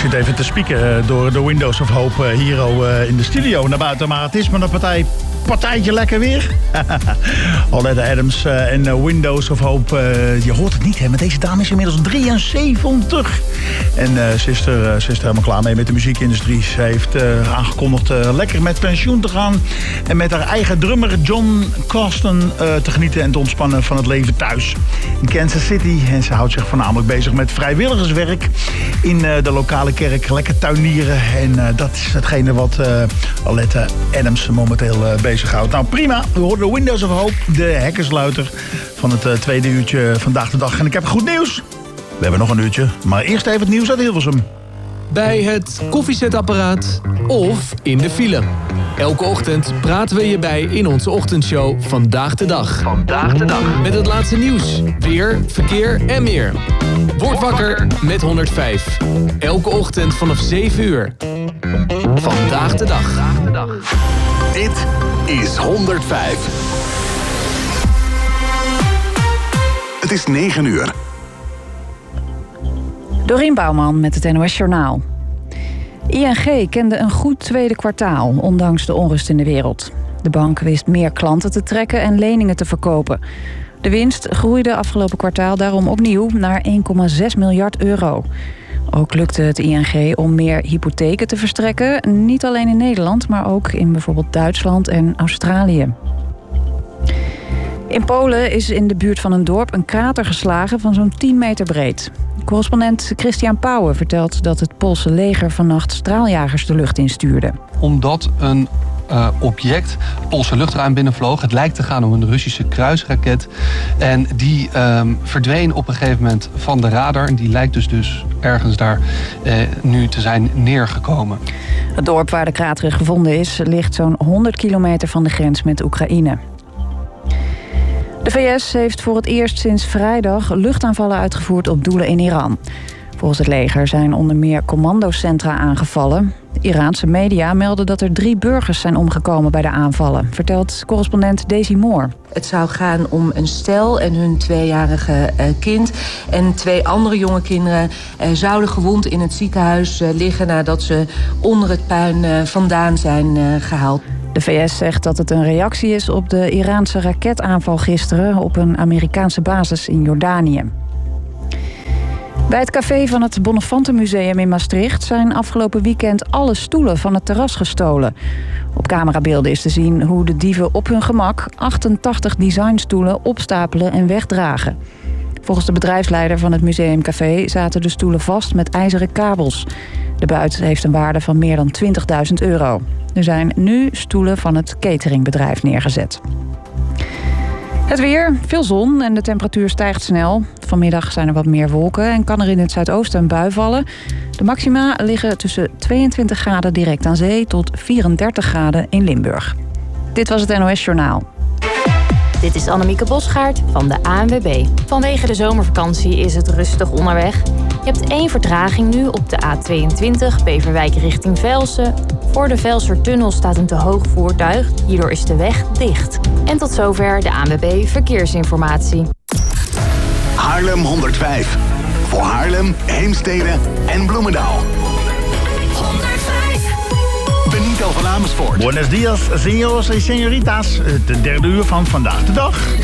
Ik zit even te spieken door de Windows of Hope hier in de studio naar buiten. Maar het is maar een partijtje lekker weer. Oleta Adams en Windows of Hope. Je hoort het niet, hè, maar deze dame is inmiddels 73. En ze is er helemaal klaar mee met de muziekindustrie. Ze heeft aangekondigd lekker met pensioen te gaan. En met haar eigen drummer John Coston te genieten en te ontspannen van het leven thuis in Kansas City. En ze houdt zich voornamelijk bezig met vrijwilligerswerk in de lokale kerk. Lekker tuinieren. En dat is hetgene wat Oleta Adams momenteel bezighoudt. Nou prima, we hoorden de Windows of Hope, de hekkersluiter van het tweede uurtje Vandaag de Dag. En ik heb goed nieuws. We hebben nog een uurtje, maar eerst even het nieuws uit Hilversum. Bij het koffiezetapparaat of in de file. Elke ochtend praten we je bij in onze ochtendshow Vandaag de Dag. Vandaag de Dag. Met het laatste nieuws, weer, verkeer en meer. Word wakker met 105. Elke ochtend vanaf 7 uur. Vandaag de Dag. Dit is 105. Het is 9 uur. Dorien Bouwman met het NOS Journaal. ING kende een goed tweede kwartaal, ondanks de onrust in de wereld. De bank wist meer klanten te trekken en leningen te verkopen. De winst groeide afgelopen kwartaal daarom opnieuw naar 1,6 miljard euro. Ook lukte het ING om meer hypotheken te verstrekken. Niet alleen in Nederland, maar ook in bijvoorbeeld Duitsland en Australië. In Polen is in de buurt van een dorp een krater geslagen van zo'n 10 meter breed. Correspondent Christian Pauwen vertelt dat het Poolse leger vannacht straaljagers de lucht instuurde. Omdat een object het Poolse luchtruim binnenvloog. Het lijkt te gaan om een Russische kruisraket. En die verdween op een gegeven moment van de radar. En die lijkt dus ergens daar nu te zijn neergekomen. Het dorp waar de krater gevonden is ligt zo'n 100 kilometer van de grens met Oekraïne. De VS heeft voor het eerst sinds vrijdag luchtaanvallen uitgevoerd op doelen in Iran. Volgens het leger zijn onder meer commandocentra aangevallen. Iraanse media melden dat er 3 burgers zijn omgekomen bij de aanvallen, vertelt correspondent Daisy Moore. Het zou gaan om een stel en hun 2-jarige kind. En 2 andere jonge kinderen zouden gewond in het ziekenhuis liggen nadat ze onder het puin vandaan zijn gehaald. De VS zegt dat het een reactie is op de Iraanse raketaanval gisteren op een Amerikaanse basis in Jordanië. Bij het café van het Bonnefantenmuseum in Maastricht zijn afgelopen weekend alle stoelen van het terras gestolen. Op camerabeelden is te zien hoe de dieven op hun gemak 88 designstoelen opstapelen en wegdragen. Volgens de bedrijfsleider van het museumcafé zaten de stoelen vast met ijzeren kabels. De buit heeft een waarde van meer dan 20.000 euro. Er zijn nu stoelen van het cateringbedrijf neergezet. Het weer, veel zon en de temperatuur stijgt snel. Vanmiddag zijn er wat meer wolken en kan er in het zuidoosten een bui vallen. De maxima liggen tussen 22 graden direct aan zee tot 34 graden in Limburg. Dit was het NOS Journaal. Dit is Annemieke Bosgaard van de ANWB. Vanwege de zomervakantie is het rustig onderweg. Je hebt 1 vertraging nu op de A22 Beverwijk richting Velsen. Voor de Velsertunnel staat een te hoog voertuig. Hierdoor is de weg dicht. En tot zover de ANWB Verkeersinformatie. Haarlem 105. Voor Haarlem, Heemstede en Bloemendaal. 105. Benito van Amersfoort. Buenos dias, señoros y señoritas. Het derde uur van Vandaag de Dag.